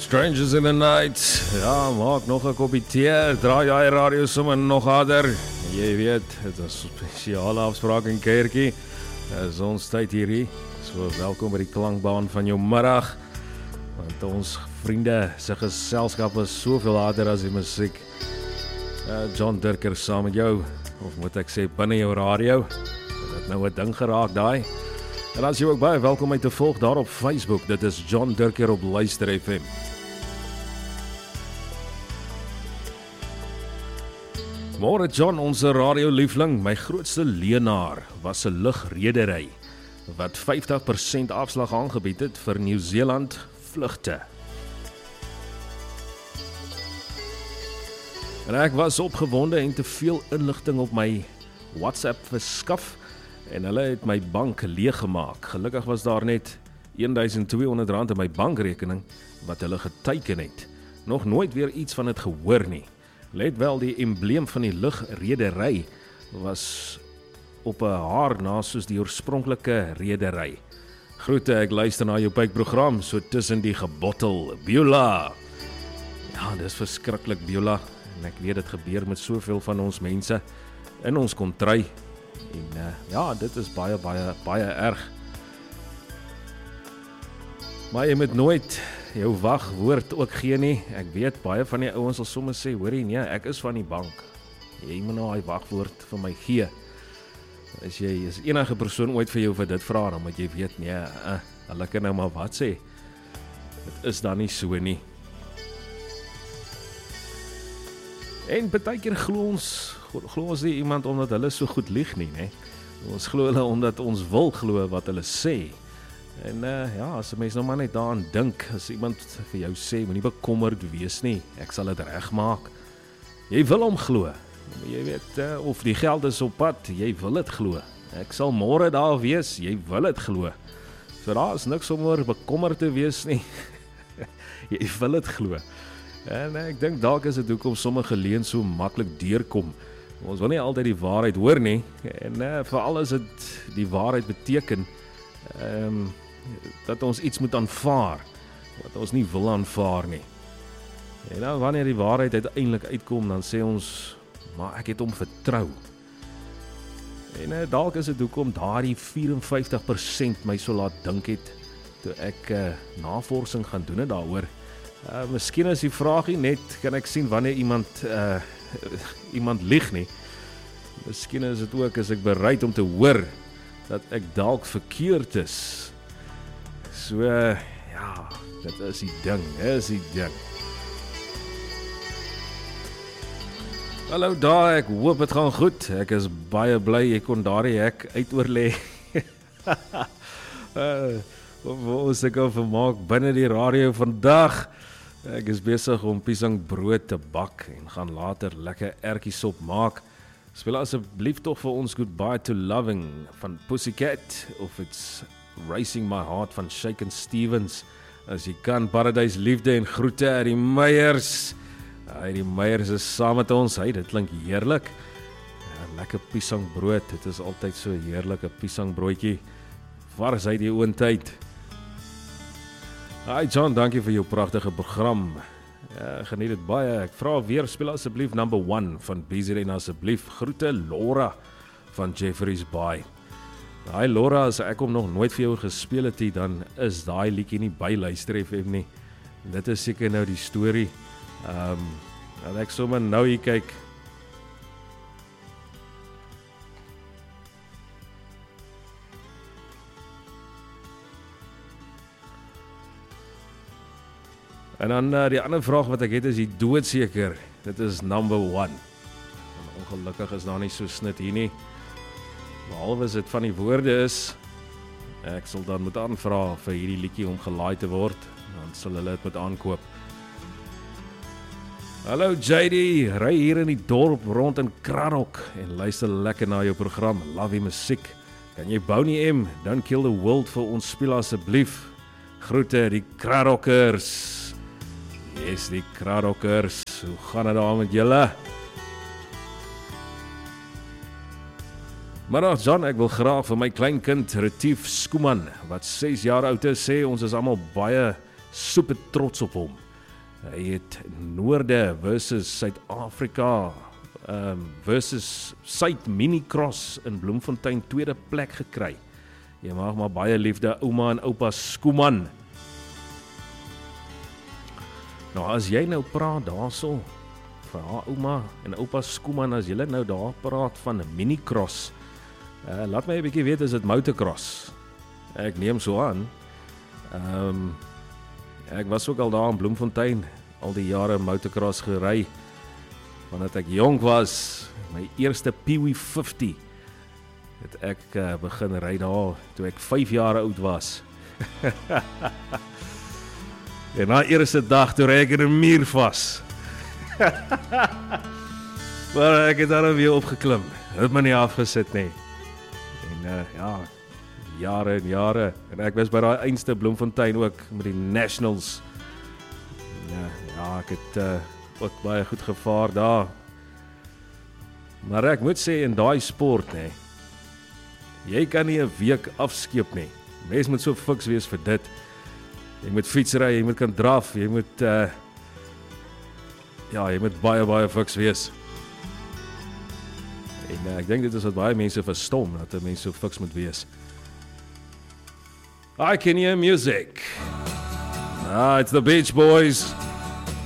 Strangers in the Night. Ja, maak nog 'n koppie tee, draai jy radio sommer nog harder. Jy weet, dit is 'n spesiale afspraak in Kerkie. Dis ons tyd hierdie. So welkom by die klankbaan van jou middag. Want ons vriende se geselskap is soveel harder as die musiek. John Durker saam met jou, of moet ek sê binne jou radio. Dit nou 'n ding geraak daai. En as jy ook baie welkom om te volg daar op Facebook. Dit is John Durker op Luister FM. Môre John, ons radioliefling, my grootste leenaar was 'n lugredery wat 50% afslag aangebied het vir Nieu-Seeland vlugte. En ek was opgewonde en te veel inligting op my WhatsApp verskaf en hulle het my bank leeggemaak. Gelukkig was daar net R1200 in my bankrekening wat hulle geteken het. Nog nooit weer iets van dit gehoor nie. Let wel, die embleem van die lugredery was op 'n haar na soos die oorspronklike redery. Groete, ek luister na jou pypprogram so tussen die gebottel. Beulah. Ja, dis verskriklik Beulah. En ek weet dit gebeur met soveel van ons mense in ons kontry. En ja, dit is baie erg. Maar jy moet nooit jou wagwoord ook gee nie. Ek weet baie van die ouens sal sommer sê, hoorie nee, ek is van die bank. Jy moet nou daai wagwoord vir my gee. As enige persoon ooit vir jou vir dit vra, dan moet jy weet nee, hulle kan nou maar wat sê. Dit is dan nie so nie. En partykeer glo ons nie iemand omdat hulle so goed lieg nie, né? Ons glo hulle omdat ons wil glo wat hulle sê. En ja, as 'n mens nou maar net daaraan dink, as iemand vir jou sê, moenie bekommerd wees nie, ek sal dit regmaak. Jy wil hom glo. Jy weet, of die geld is op pad, jy wil dit glo. Ek sal môre daar wees, jy wil dit glo. So daar is niks om oor bekommerd te wees nie. Jy wil dit glo. En ek dink dalk is dit hoekom sommige leen so maklik deurkom. Ons wil nie altyd die waarheid hoor nie. En veral as dit die waarheid beteken dat ons iets moet aanvaar wat ons nie wil aanvaar nie. En nou wanneer die waarheid uiteindelik uitkom, dan sê ons, maar ek het hom vertrou. En dalk is dit hoekom daardie 54% my so laat dink het toe ek navorsing gaan doen het daaroor. Miskien is die vraag nie net, kan ek sien wanneer iemand lieg nie. Miskien is dit ook, as ek bereid om te hoor dat ek dalk verkeerd is. So, ja, dit is die ding, Hallo daar, ek hoop het gaan goed. Ek is baie bly, ek kon daardie hek uitoorlê. Wat ons ek al vermaak binne die radio vandag. Ek is besig om piesangbrood te bak en gaan later lekker ertjiesop maak. Speel asseblief tog vir ons Goodbye to Loving van Pussycat of It's Racing My Heart van Shakin' Stevens. As jy kan, Paradise Liefde en groete uit die Meyers. Die Meyers is saam met ons. Dit klink heerlik. Ja, lekker piesangbrood. Dit is altyd so heerlike piesangbroodjie. Vars uit die oondtyd. Hi John, dankie vir jou pragtige program. Geniet dit baie. Ek vra weer, speel asseblief number 1 van BZN asseblief. Groete Laura van Jeffreys Bay. Hi Laura, as ek hom nog nooit vir jou gespeel het, dan is daai liedjie nie by Luister FM nie. Dit is seker nou die storie. Ek sommer nou hier kyk. En dan die ander vraag wat ek het is die doodseker. Dit is number 1. En ongelukkig is daar nie so snit hier nie. Behalwe as dit van die woorde is. Ek sal dan moet aanvra vir hierdie liedjie om gelaai te word. Dan sal hulle dit moet aankoop. Hallo JD, ry hier in die dorp rond in Kraddock en luister lekker na jou program. Love die musiek. Kan jy Boney M, Don't Kill the World vir ons speel asseblief. Groete die Kraddockers. Yes, die Kraddockers. Hoe gaan dit daar met julle? Middag John, ek wil graag vir my kleinkind Retief Skooman, wat 6 jaar oud is, sê ons is almal baie super trots op hom. Hy het Noorde versus Suid-Afrika versus Suid Minicross in Bloemfontein tweede plek gekry. Jy mag maar baie liefde ouma en oupa Skuman. Nou as jy nou praat daarso vir haar ouma en oupa Skuman, as julle nou daar praat van 'n minicross, laat my 'n bietjie weet, is dit motocross? Ek neem so aan. Ek was ook al daar in Bloemfontein, al die jare motocross gery, wanneer ek jong was, my eerste Pee-wee 50, het ek begin ry daar, toe ek 5 jaar oud was. En na eerste dag, toe ry ek in 'n muur vas. Maar ek het daar weer opgeklim, het my nie afgesit nie. En ja, jare en jare, en ek was by daai eindste Bloemfontein ook, met die Nationals. En, ja, ek het ook baie goed gevaar daar. Maar ek moet sê, in daai sport, nee, jy kan nie 'n week afskeep nie. Mens moet so fiks wees vir dit. Jy moet fietsry, jy moet kan draf, jy moet jy moet baie fiks wees. En ek dink dit is wat baie mense verstom, dat 'n mens so fiks moet wees. I can hear music. It's the Beach Boys.